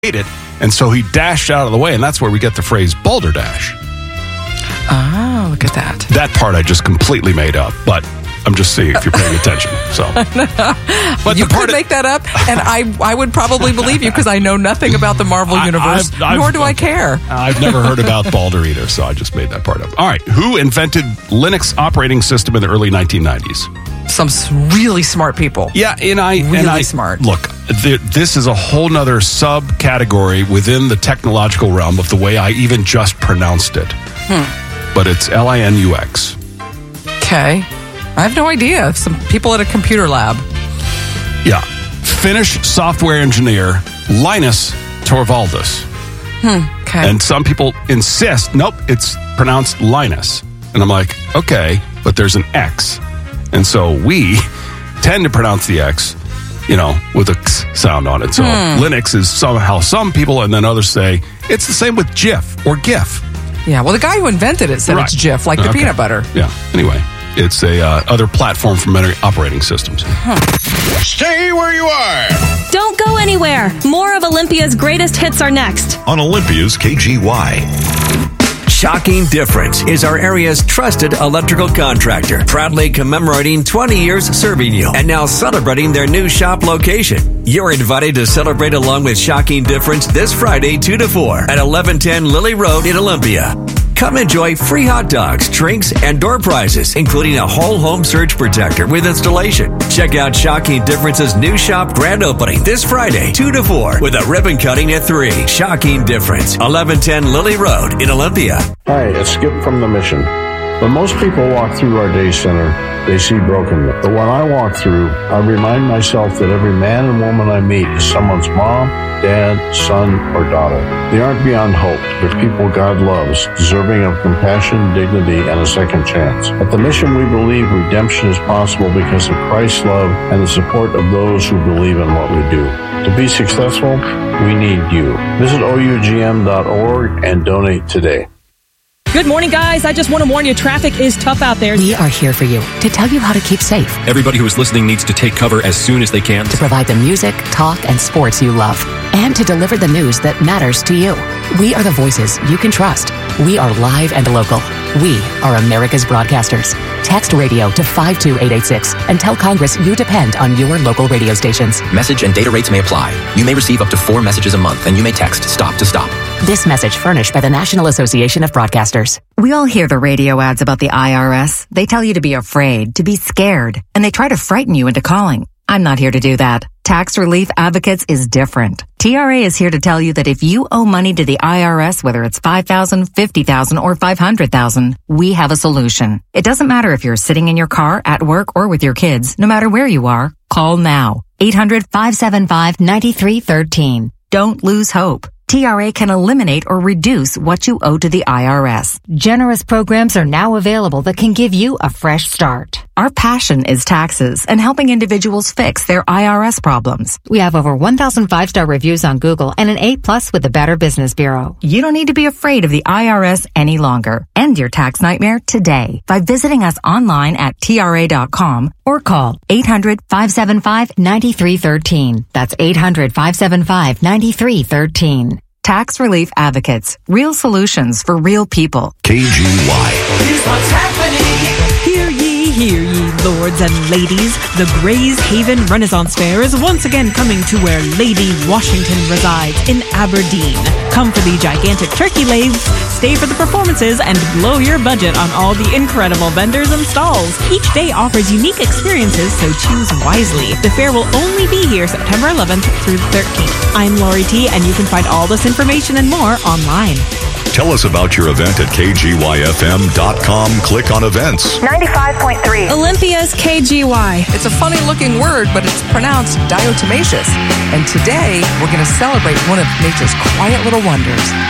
it, and so he dashed out of the way, and that's where we get the phrase balderdash. Oh, look at that. That part I just completely made up, but I'm just seeing if you're paying attention. So, but you could make that up, and I would probably believe you because I know nothing about the Marvel Universe, nor do I care. I've never heard about Balder either, so I just made that part up. All right, who invented Linux operating system in the early 1990s? Some really smart people. Yeah, smart. Look, this is a whole nother subcategory within the technological realm of the way I even just pronounced it. But it's Linux. Okay. I have no idea. Some people at a computer lab. Yeah. Finnish software engineer Linus Torvalds. Okay. And some people insist, nope, it's pronounced Linus. And I'm like, okay, but there's an X. And so we tend to pronounce the X, with a X sound on it. So Linux is somehow some people, and then others say it's the same with GIF or GIF. Yeah, well, the guy who invented it said it's GIF, like the peanut butter. Yeah, anyway, it's a other platform for many operating systems. Stay where you are. Don't go anywhere. More of Olympia's greatest hits are next. On Olympia's KGY. Shocking Difference is our area's trusted electrical contractor, proudly commemorating 20 years serving you and now celebrating their new shop location. You're invited to celebrate along with Shocking Difference this Friday 2 to 4 at 1110 Lily Road in Olympia. Come enjoy free hot dogs, drinks, and door prizes, including a whole home surge protector with installation. Check out Shocking Difference's new shop grand opening this Friday, 2 to 4, with a ribbon cutting at 3. Shocking Difference, 1110 Lily Road in Olympia. Hi, it's Skip from The Mission. When most people walk through our day center, they see brokenness. But when I walk through, I remind myself that every man and woman I meet is someone's mom, dad, son, or daughter. They aren't beyond hope. They're people God loves, deserving of compassion, dignity, and a second chance. At The Mission, we believe redemption is possible because of Christ's love and the support of those who believe in what we do. To be successful, we need you. Visit OUGM.org and donate today. Good morning, guys. I just want to warn you, traffic is tough out there. We are here for you to tell you how to keep safe. Everybody who is listening needs to take cover as soon as they can. To provide the music, talk, and sports you love. And to deliver the news that matters to you. We are the voices you can trust. We are live and local. We are America's broadcasters. Text radio to 52886 and tell Congress you depend on your local radio stations. Message and data rates may apply. You may receive up to 4 messages a month, and you may text STOP to STOP. This message furnished by the National Association of Broadcasters. We all hear the radio ads about the IRS. They tell you to be afraid, to be scared, and they try to frighten you into calling. I'm not here to do that. Tax Relief Advocates is different. TRA is here to tell you that if you owe money to the IRS, whether it's $5,000, $50,000, or $500,000, we have a solution. It doesn't matter if you're sitting in your car, at work, or with your kids. No matter where you are, call now. 800-575-9313. Don't lose hope. TRA can eliminate or reduce what you owe to the IRS. Generous programs are now available that can give you a fresh start. Our passion is taxes and helping individuals fix their IRS problems. We have over 1,000 5-star reviews on Google and an A+ with the Better Business Bureau. You don't need to be afraid of the IRS any longer. End your tax nightmare today by visiting us online at TRA.com or call 800-575-9313. That's 800-575-9313. Tax Relief Advocates. Real solutions for real people. KGY. Here's what's happening. Hear ye, lords and ladies. The Grays Haven Renaissance Fair is once again coming to where Lady Washington resides, in Aberdeen. Come for the gigantic turkey legs, stay for the performances, and blow your budget on all the incredible vendors and stalls. Each day offers unique experiences, so choose wisely. The fair will only be here September 11th through the 13th. I'm Lori T, and you can find all this information and more online. Tell us about your event at KGYFM.com. Click on events. 95.3. Olympia's KGY. It's a funny looking word, but it's pronounced diatomaceous. And today, we're going to celebrate one of nature's quiet little wonders.